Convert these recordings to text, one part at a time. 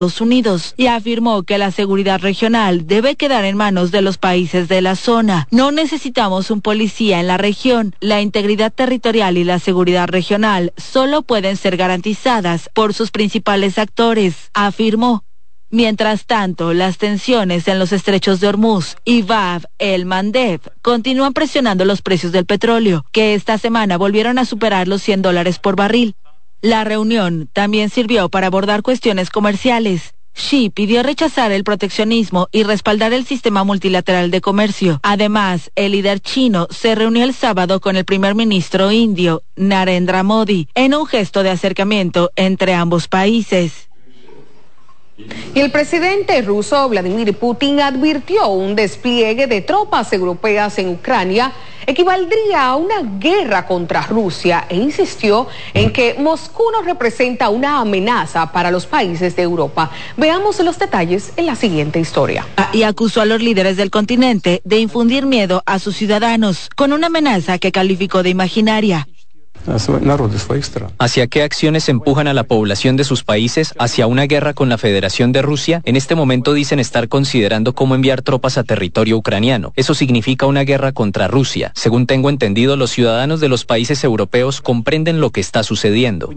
Estados Unidos y afirmó que la seguridad regional debe quedar en manos de los países de la zona. No necesitamos un policía en la región. La integridad territorial y la seguridad regional solo pueden ser garantizadas por sus principales actores, afirmó. Mientras tanto, las tensiones en los estrechos de Hormuz y Bab el-Mandeb continúan presionando los precios del petróleo, que esta semana volvieron a superar los $100 por barril. La reunión también sirvió para abordar cuestiones comerciales. Xi pidió rechazar el proteccionismo y respaldar el sistema multilateral de comercio. Además, el líder chino se reunió el sábado con el primer ministro indio, Narendra Modi, en un gesto de acercamiento entre ambos países. Y el presidente ruso Vladimir Putin advirtió un despliegue de tropas europeas en Ucrania equivaldría a una guerra contra Rusia e insistió en que Moscú no representa una amenaza para los países de Europa. Veamos los detalles en la siguiente historia. Y acusó a los líderes del continente de infundir miedo a sus ciudadanos con una amenaza que calificó de imaginaria. ¿Hacia qué acciones empujan a la población de sus países hacia una guerra con la Federación de Rusia? En este momento dicen estar considerando cómo enviar tropas a territorio ucraniano. Eso significa una guerra contra Rusia. Según tengo entendido, los ciudadanos de los países europeos comprenden lo que está sucediendo.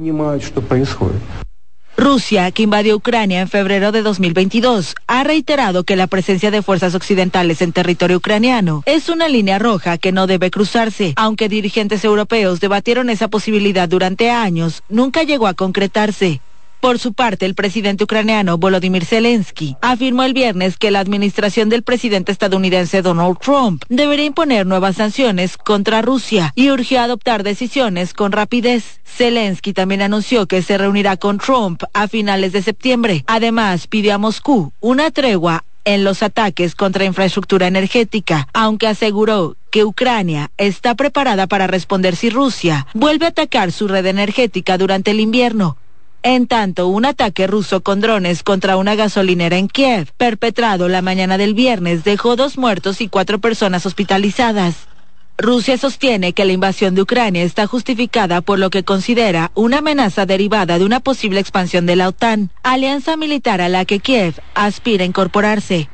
Rusia, que invadió Ucrania en febrero de 2022, ha reiterado que la presencia de fuerzas occidentales en territorio ucraniano es una línea roja que no debe cruzarse. Aunque dirigentes europeos debatieron esa posibilidad durante años, nunca llegó a concretarse. Por su parte, el presidente ucraniano Volodymyr Zelensky afirmó el viernes que la administración del presidente estadounidense Donald Trump debería imponer nuevas sanciones contra Rusia y urgió a adoptar decisiones con rapidez. Zelensky también anunció que se reunirá con Trump a finales de septiembre. Además, pidió a Moscú una tregua en los ataques contra infraestructura energética, aunque aseguró que Ucrania está preparada para responder si Rusia vuelve a atacar su red energética durante el invierno. En tanto, un ataque ruso con drones contra una gasolinera en Kiev, perpetrado la mañana del viernes, dejó 2 muertos y 4 personas hospitalizadas. Rusia sostiene que la invasión de Ucrania está justificada por lo que considera una amenaza derivada de una posible expansión de la OTAN, alianza militar a la que Kiev aspira a incorporarse.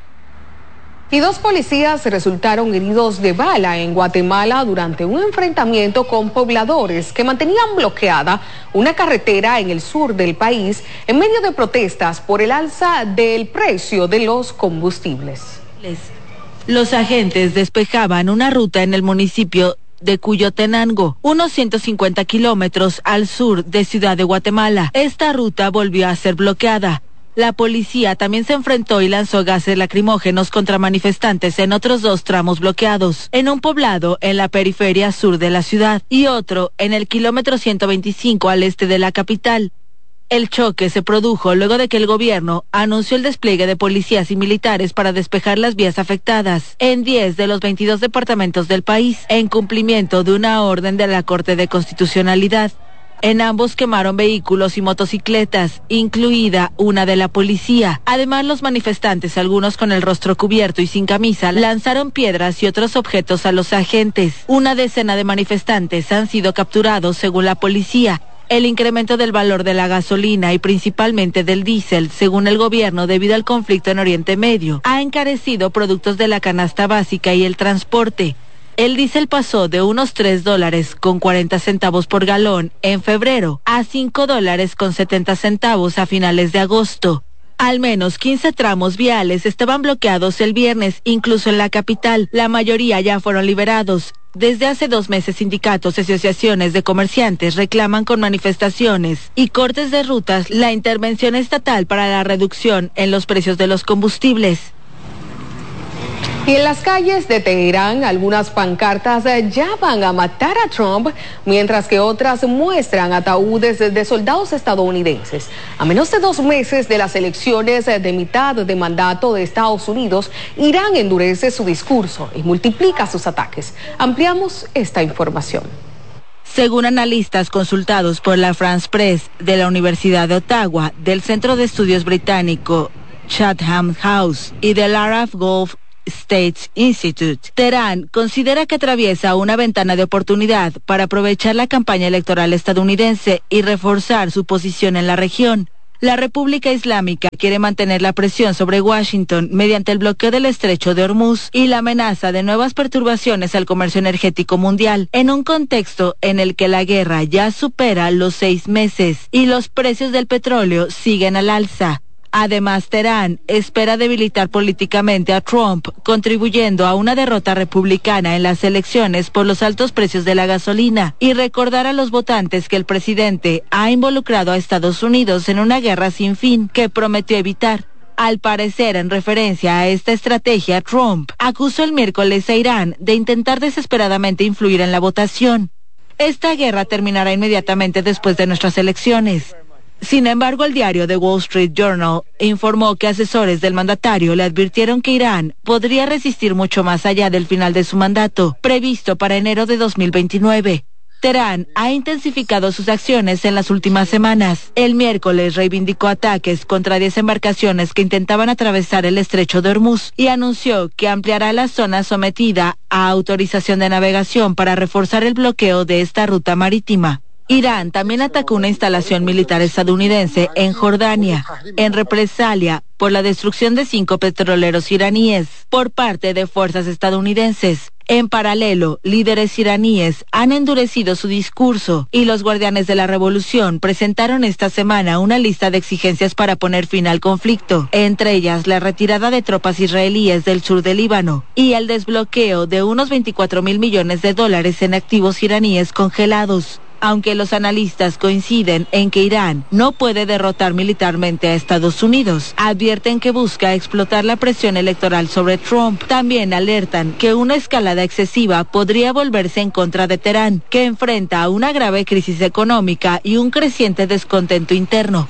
Y 2 policías resultaron heridos de bala en Guatemala durante un enfrentamiento con pobladores que mantenían bloqueada una carretera en el sur del país en medio de protestas por el alza del precio de los combustibles. Los agentes despejaban una ruta en el municipio de Cuyotenango, unos 150 kilómetros al sur de Ciudad de Guatemala. Esta ruta volvió a ser bloqueada. La policía también se enfrentó y lanzó gases lacrimógenos contra manifestantes en otros 2 tramos bloqueados, en un poblado en la periferia sur de la ciudad y otro en el kilómetro 125 al este de la capital. El choque se produjo luego de que el gobierno anunció el despliegue de policías y militares para despejar las vías afectadas en 10 de los 22 departamentos del país, en cumplimiento de una orden de la Corte de Constitucionalidad. En ambos quemaron vehículos y motocicletas, incluida una de la policía. Además, los manifestantes, algunos con el rostro cubierto y sin camisa, lanzaron piedras y otros objetos a los agentes. Una decena de manifestantes han sido capturados, según la policía. El incremento del valor de la gasolina y principalmente del diésel, según el gobierno, debido al conflicto en Oriente Medio, ha encarecido productos de la canasta básica y el transporte. El diésel pasó de unos $3.40 por galón en febrero a $5.70 a finales de agosto. Al menos 15 tramos viales estaban bloqueados el viernes, incluso en la capital. La mayoría ya fueron liberados. Desde hace 2 meses, sindicatos y asociaciones de comerciantes reclaman con manifestaciones y cortes de rutas la intervención estatal para la reducción en los precios de los combustibles. Y en las calles de Teherán, algunas pancartas llaman a matar a Trump, mientras que otras muestran ataúdes de soldados estadounidenses. A menos de 2 meses de las elecciones de mitad de mandato de Estados Unidos, Irán endurece su discurso y multiplica sus ataques. Ampliamos esta información. Según analistas consultados por la France Press de la Universidad de Ottawa, del Centro de Estudios Británico Chatham House y del Arab Gulf States Institute, Teherán considera que atraviesa una ventana de oportunidad para aprovechar la campaña electoral estadounidense y reforzar su posición en la región. La República Islámica quiere mantener la presión sobre Washington mediante el bloqueo del estrecho de Hormuz y la amenaza de nuevas perturbaciones al comercio energético mundial, en un contexto en el que la guerra ya supera los 6 meses y los precios del petróleo siguen al alza. Además, Teherán espera debilitar políticamente a Trump, contribuyendo a una derrota republicana en las elecciones por los altos precios de la gasolina, y recordar a los votantes que el presidente ha involucrado a Estados Unidos en una guerra sin fin que prometió evitar. Al parecer, en referencia a esta estrategia, Trump acusó el miércoles a Irán de intentar desesperadamente influir en la votación. Esta guerra terminará inmediatamente después de nuestras elecciones. Sin embargo, el diario The Wall Street Journal informó que asesores del mandatario le advirtieron que Irán podría resistir mucho más allá del final de su mandato, previsto para enero de 2029. Teherán ha intensificado sus acciones en las últimas semanas. El miércoles reivindicó ataques contra 10 embarcaciones que intentaban atravesar el estrecho de Hormuz y anunció que ampliará la zona sometida a autorización de navegación para reforzar el bloqueo de esta ruta marítima. Irán también atacó una instalación militar estadounidense en Jordania, en represalia por la destrucción de 5 petroleros iraníes por parte de fuerzas estadounidenses. En paralelo, líderes iraníes han endurecido su discurso y los guardianes de la revolución presentaron esta semana una lista de exigencias para poner fin al conflicto, entre ellas la retirada de tropas israelíes del sur del Líbano y el desbloqueo de unos $24.000 millones en activos iraníes congelados. Aunque los analistas coinciden en que Irán no puede derrotar militarmente a Estados Unidos, advierten que busca explotar la presión electoral sobre Trump. También alertan que una escalada excesiva podría volverse en contra de Teherán, que enfrenta una grave crisis económica y un creciente descontento interno.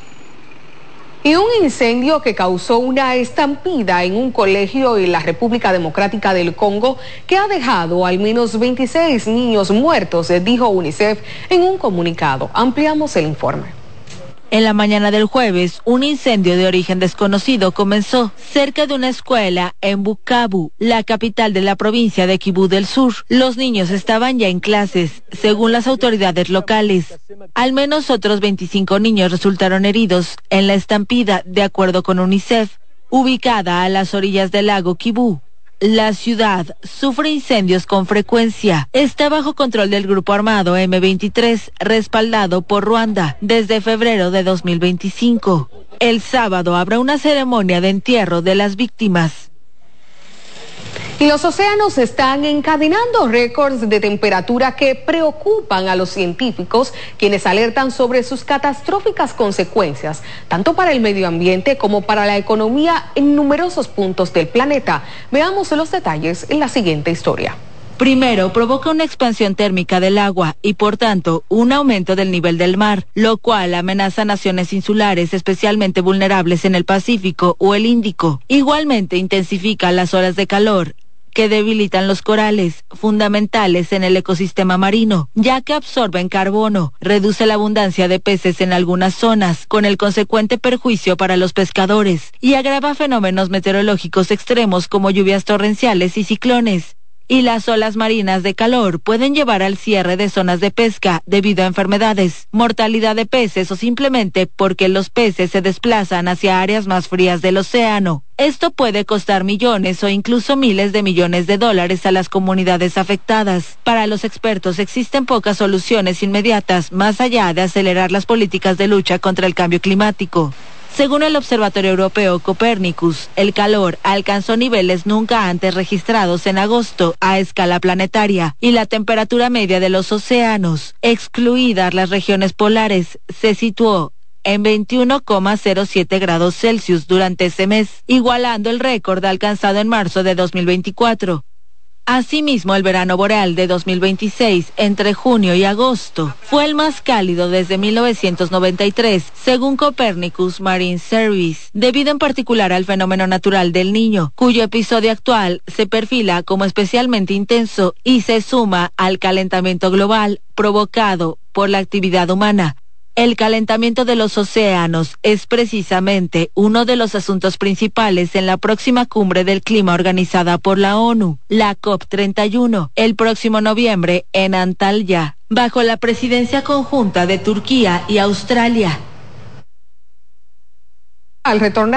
Y un incendio que causó una estampida en un colegio en la República Democrática del Congo que ha dejado al menos 26 niños muertos, dijo UNICEF en un comunicado. Ampliamos el informe. En la mañana del jueves, un incendio de origen desconocido comenzó cerca de una escuela en Bukavu, la capital de la provincia de Kivu del Sur. Los niños estaban ya en clases, según las autoridades locales. Al menos otros 25 niños resultaron heridos en la estampida, de acuerdo con UNICEF, ubicada a las orillas del lago Kivu. La ciudad sufre incendios con frecuencia. Está bajo control del grupo armado M23, respaldado por Ruanda, desde febrero de 2025. El sábado habrá una ceremonia de entierro de las víctimas. Y los océanos están encadenando récords de temperatura que preocupan a los científicos, quienes alertan sobre sus catastróficas consecuencias, tanto para el medio ambiente como para la economía en numerosos puntos del planeta. Veamos los detalles en la siguiente historia. Primero, provoca una expansión térmica del agua y, por tanto, un aumento del nivel del mar, lo cual amenaza naciones insulares especialmente vulnerables en el Pacífico o el Índico. Igualmente, intensifica las olas de calor, que debilitan los corales, fundamentales en el ecosistema marino, ya que absorben carbono, reduce la abundancia de peces en algunas zonas, con el consecuente perjuicio para los pescadores, y agrava fenómenos meteorológicos extremos como lluvias torrenciales y ciclones. Y las olas marinas de calor pueden llevar al cierre de zonas de pesca debido a enfermedades, mortalidad de peces o simplemente porque los peces se desplazan hacia áreas más frías del océano. Esto puede costar millones o incluso miles de millones de dólares a las comunidades afectadas. Para los expertos existen pocas soluciones inmediatas más allá de acelerar las políticas de lucha contra el cambio climático. Según el Observatorio Europeo Copernicus, el calor alcanzó niveles nunca antes registrados en agosto a escala planetaria y la temperatura media de los océanos, excluidas las regiones polares, se situó en 21,07 grados Celsius durante ese mes, igualando el récord alcanzado en marzo de 2024. Asimismo, el verano boreal de 2026, entre junio y agosto, fue el más cálido desde 1993, según Copernicus Marine Service, debido en particular al fenómeno natural del Niño, cuyo episodio actual se perfila como especialmente intenso y se suma al calentamiento global provocado por la actividad humana. El calentamiento de los océanos es precisamente uno de los asuntos principales en la próxima cumbre del clima organizada por la ONU, la COP31, el próximo noviembre en Antalya, bajo la presidencia conjunta de Turquía y Australia. Al retornar